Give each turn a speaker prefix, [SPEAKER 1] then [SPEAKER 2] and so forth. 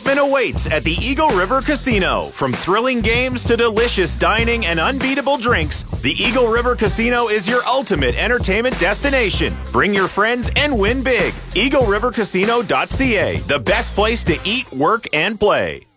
[SPEAKER 1] Excitement awaits at the Eagle River Casino. From thrilling games to delicious dining and unbeatable drinks, the Eagle River Casino is your ultimate entertainment destination. Bring your friends and win big. EagleRiverCasino.ca, the best place to eat, work, and play.